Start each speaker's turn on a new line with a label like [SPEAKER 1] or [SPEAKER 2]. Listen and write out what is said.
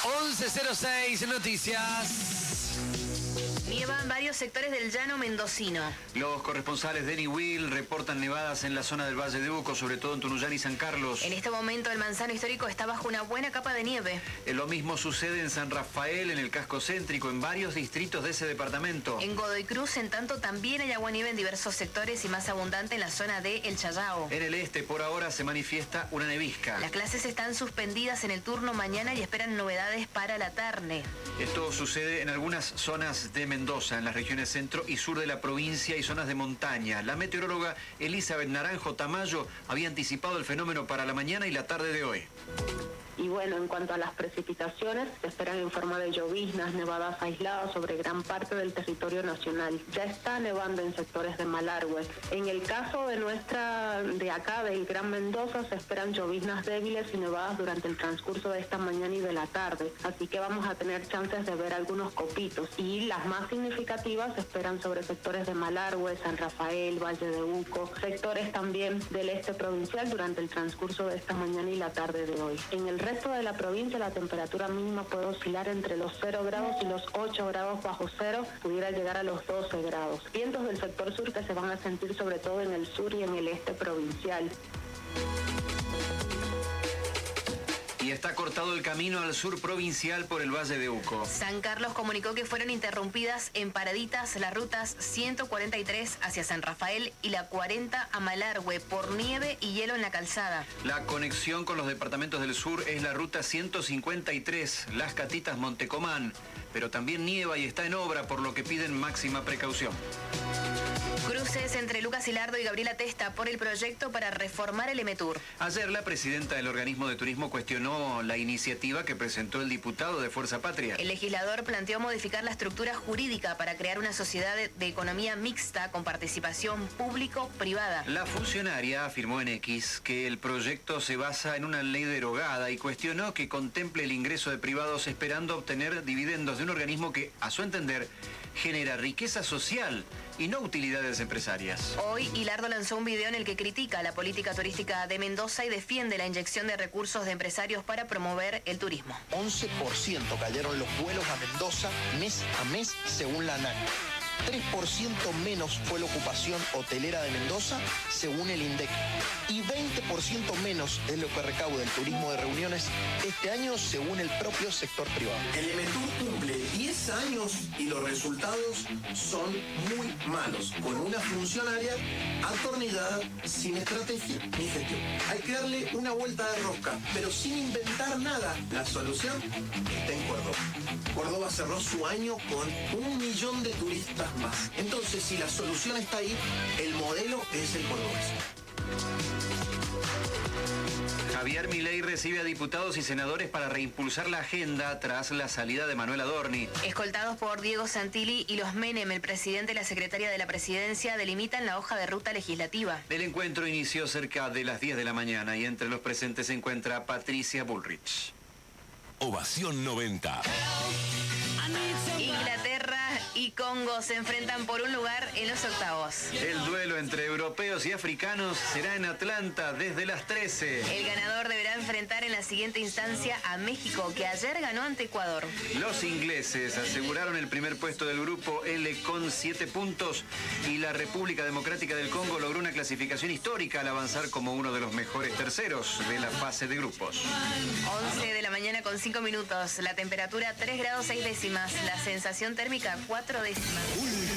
[SPEAKER 1] 11:06 Noticias.
[SPEAKER 2] Nieva en varios sectores del llano mendocino.
[SPEAKER 3] Los corresponsales de Will reportan nevadas en la zona del Valle de Uco, sobre todo en Tunuyán y San Carlos.
[SPEAKER 2] En este momento el Manzano Histórico está bajo una buena capa de nieve.
[SPEAKER 3] Lo mismo sucede en San Rafael, en el casco céntrico, en varios distritos de ese departamento.
[SPEAKER 2] En Godoy Cruz, en tanto, también hay aguanieve en diversos sectores y más abundante en la zona de El Chayao.
[SPEAKER 3] En el este, por ahora, se manifiesta una nevisca.
[SPEAKER 2] Las clases están suspendidas en el turno mañana y esperan novedades para la tarde.
[SPEAKER 3] Esto sucede en algunas zonas de Mendoza, en las regiones centro y sur de la provincia y zonas de montaña. La meteoróloga Elizabeth Naranjo Tamayo había anticipado el fenómeno para la mañana y la tarde de hoy.
[SPEAKER 4] Y bueno, en cuanto a las precipitaciones, se esperan en forma de lloviznas, nevadas aisladas sobre gran parte del territorio nacional. Ya está nevando en sectores de Malargüe. En el caso de acá, del Gran Mendoza, se esperan lloviznas débiles y nevadas durante el transcurso de esta mañana y de la tarde. Así que vamos a tener chances de ver algunos copitos. Y las más significativas se esperan sobre sectores de Malargüe, San Rafael, Valle de Uco, sectores también del este provincial durante el transcurso de esta mañana y la tarde de hoy. En el resto de la provincia la temperatura mínima puede oscilar entre los 0 grados y los 8 grados bajo cero, pudiera llegar a los 12 grados. Vientos del sector sur que se van a sentir sobre todo en el sur y en el este provincial.
[SPEAKER 3] Y está cortado el camino al sur provincial por el Valle de Uco.
[SPEAKER 2] San Carlos comunicó que fueron interrumpidas en paraditas las rutas 143 hacia San Rafael y la 40 a Malargüe por nieve y hielo en la calzada.
[SPEAKER 3] La conexión con los departamentos del sur es la ruta 153, Las Catitas Montecomán, pero también nieva y está en obra, por lo que piden máxima precaución.
[SPEAKER 2] Cruces entre Lucas Hilardo y Gabriela Testa por el proyecto para reformar el Emetur.
[SPEAKER 3] Ayer la presidenta del organismo de turismo cuestionó la iniciativa que presentó el diputado de Fuerza Patria.
[SPEAKER 2] El legislador planteó modificar la estructura jurídica para crear una sociedad de economía mixta con participación público-privada.
[SPEAKER 3] La funcionaria afirmó en X que el proyecto se basa en una ley derogada y cuestionó que contemple el ingreso de privados esperando obtener dividendos de un organismo que, a su entender, genera riqueza social y no utilidades empresarias.
[SPEAKER 2] Hoy, Hilardo lanzó un video en el que critica la política turística de Mendoza y defiende la inyección de recursos de empresarios para promover el turismo.
[SPEAKER 5] 11% cayeron los vuelos a Mendoza mes a mes según la ANAC. 3% menos fue la ocupación hotelera de Mendoza, según el INDEC. Y 20% menos es lo que recauda el turismo de reuniones este año, según el propio sector privado.
[SPEAKER 6] El Emetur cumple 10 años y los resultados son muy malos, con una funcionaria atornillada, sin estrategia ni gestión. Hay que darle una vuelta de rosca, pero sin inventar nada. La solución está en Córdoba. Córdoba cerró su año con 1 millón de turistas más. Entonces, si la solución está ahí, el modelo es el cordobés.
[SPEAKER 3] Javier Milei recibe a diputados y senadores para reimpulsar la agenda tras la salida de Manuel Adorni.
[SPEAKER 2] Escoltados por Diego Santilli y los Menem, el presidente y la secretaria de la presidencia delimitan la hoja de ruta legislativa.
[SPEAKER 3] El encuentro inició cerca de las 10 de la mañana y entre los presentes se encuentra Patricia Bullrich.
[SPEAKER 1] Ovación 90.
[SPEAKER 2] Inglaterra y Congo se enfrentan por un lugar en los octavos.
[SPEAKER 3] El duelo entre europeos y africanos será en Atlanta desde las 13.
[SPEAKER 2] El ganador deberá enfrentar en la siguiente instancia a México, que ayer ganó ante Ecuador.
[SPEAKER 3] Los ingleses aseguraron el primer puesto del grupo L con 7 puntos y la República Democrática del Congo logró una clasificación histórica al avanzar como uno de los mejores terceros de la fase de grupos.
[SPEAKER 2] 11 de la mañana con 5 minutos, la temperatura 3 grados 6 décimas, la sensación térmica 4 décimas.